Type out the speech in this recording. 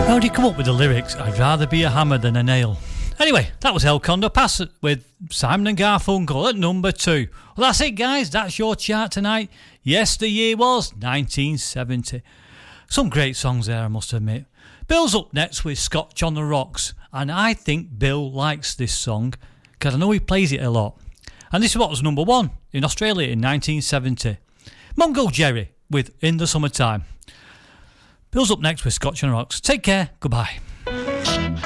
How do you come up with the lyrics? I'd rather be a hammer than a nail. Anyway, that was El Condor Pass with Simon and Garfunkel at number 2. Well, that's it, guys. That's your chart tonight. Yes, the year was 1970. Some great songs there, I must admit. Bill's up next with Scotch on the Rocks, and I think Bill likes this song because I know he plays it a lot. And this is what was number 1 in Australia in 1970. Mungo Jerry with In the Summertime. Bill's up next with Scotch on the Rocks. Take care. Goodbye.